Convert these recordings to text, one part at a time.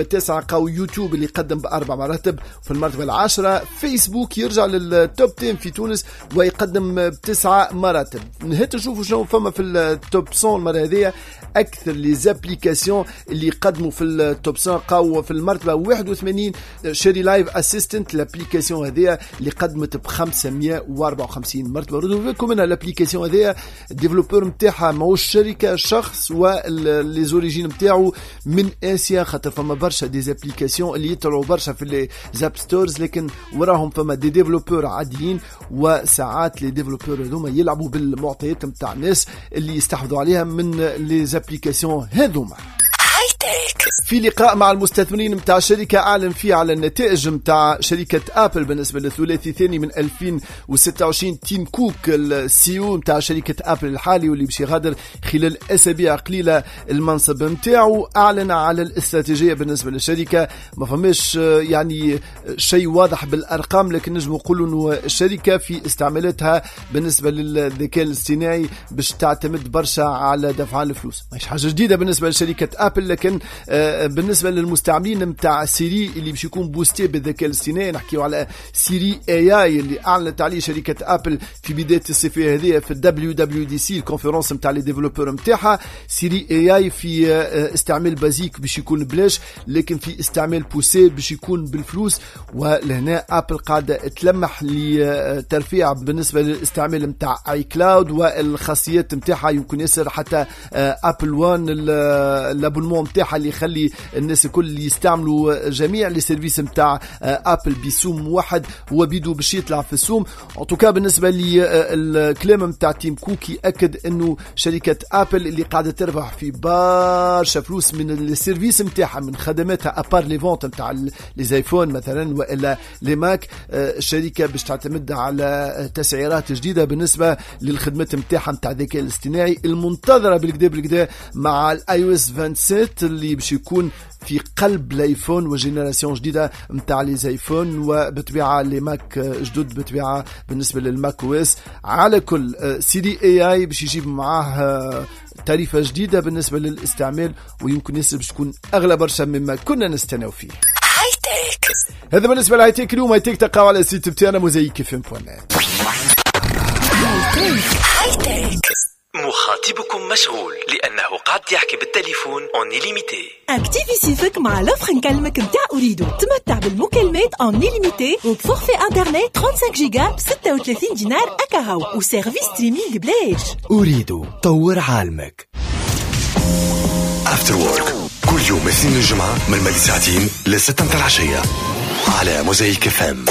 9 قوي يوتيوب اللي يقدم ب4 مراتب. في المرتبة 10 فيسبوك يرجع للتوب 10 في تونس ويقدم ب9 مراتب. نهيت نشوفوا شنو فما في التوب 100 المرة هذه. أكثر لي زابليكاسيون اللي يقدموا في التوب 100 قاو في المرتبة 81 شيري لايف اسيستنت. الابليكاسيون هذه اللي قدمت ب 554 مرتبة. ردوا بالكم منها الابليكاسيون هذه الديفلوبور نتاعها ماهوش شركة شخص ولي زوريجين نتاعو من اسيا، خاطر فما برشا دي زابليكاسيون اللي يطلعوا برشا في لي زاب ستورز لكن وراهم فما دي ديفلوبور عاديين، وساعات لي ديفلوبور هذوما يلعبوا بالمعطيات نتاع الناس اللي يستحفظوا عليها من لي زابليكاسيون هذوما. في لقاء مع المستثمرين متاع الشركة أعلن فيه على النتائج متاع شركة أبل بالنسبة للثلاثي الثاني من 2026. تيم كوك السي او متاع شركة أبل الحالي واللي باش يغادر خلال أسابيع قليلة المنصب متاعه، أعلن على الاستراتيجية بالنسبة للشركة. ما فماش يعني شيء واضح بالأرقام، لكن نجم نقولوا إنه الشركة في استعمالاتها بالنسبة للذكاء الاصطناعي باش تعتمد برشا على دفع الفلوس. مش حاجة جديدة بالنسبة لشركة أبل، لكن بالنسبة للمستعملين متاع سيري اللي باش يكون بوستي بالذكاء الاصطناعي، نحكيو على سيري اي اللي اعلنت عليه شركة ابل في بداية الصيفية هذه في WWDC الكونفرنس متاع لي ديفلوبور متاعها. سيري اي في استعمال بازيك باش يكون بلاش، لكن في استعمال بوسي باش يكون بالفلوس. ولهنا ابل قاعدة تلمح لترفيع بالنسبة للاستعمال متاع اي كلاود والخاصيات متاعها. يمكن يصير حتى ابل وان الابونمون متاعها اللي يخلي الناس الكل يستعملوا جميع لي سيرفيس متاع ابل بسوم واحد. هو بيدو باش يطلع في السوم. ان توكا بالنسبه لي الكلام متاع تيم كوك ياكد انه شركه ابل اللي قاعده تربح في برشا فلوس من السيرفيس متاعها من خدماتها ابار لي فونت متاع لي زايفون مثلا والا لي ماك. الشركه باش تعتمد على تسعيرات جديده بالنسبه للخدمات متاعها متاع الذكاء الاصطناعي المنتظره بالكدا مع الاي او اس 27 اللي باش يكون في قلب الايفون وجينيراسيون جديده متاع لي زايفون، وبطبيعه لي ماك جدد بطبيعه بالنسبه للماك او اس. على كل سيري اي باش يجيب معاه تاريفه جديده بالنسبه للاستعمال، ويمكن يصير باش تكون اغلى برشا مما كنا نستناو فيه. هذا بالنسبه لهايتيك. اليوم هايتيك تلقاو على السيت بتاعنا mosaicfm.net. مخاطبكم مشغول لأنه قاعد يحكي بالتليفون اون ليميتي. اكتيفي سيفك مع لوفر نكلمك متاع أريدو. تمتع بالمكالمات اون ليميتي وبفورفي انترنت 35 جيجا ب 36 دينار أكاهو وسيرفيس ستريمينغ بلاش. أريدو طور عالمك. افتر وورك كل يوم اثنين الجمعة من مدى ساعتين ل6 متاع العشية على موزايك اف ام.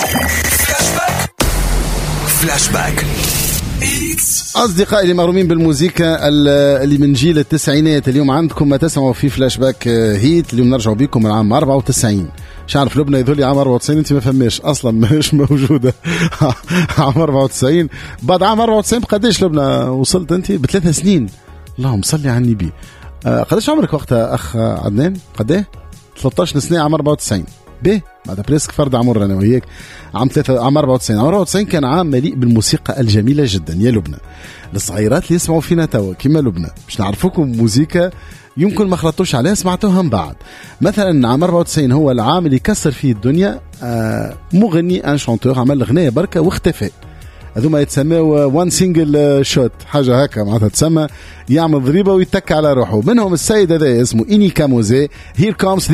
فلاش باك. أصدقائي اللي مغرومين بالموسيقى اللي من جيل التسعينات، اليوم عندكم ما تسمعوا في فلاش باك هيت. اليوم نرجعوا بكم من عام 94. شعرف لبنى يذولي عام 94 انت ما فهمش اصلا مش موجوده. عام 94 بعد عام 94 بقديش لبنى وصلت انت؟ ب3 سنين. اللهم صلي على النبي. قديش عمرك وقتها اخ عدنان؟ قديه 13 سنه عام 94 به بعد بريسك فرد عمر انا وياك. عام 94 كان عام مليء بالموسيقى الجميله جدا يا لبنى. الصغيرات اللي يسمعوا فينا توا كيما لبنى باش نعرفوكم موسيقى يمكن ما خلطوش عليها سمعتوها من بعد. مثلا عام 94 هو العام اللي كسر فيه الدنيا مغني ان شانتور عمل اغنيه بركه واختفى. هذوما يتسموا وان سينجل شوت حاجه هكا معناتها تسمى يعمل ضريبه ويتك على روحه. منهم السيد هذا اسمه إني كاموزي. هير كومز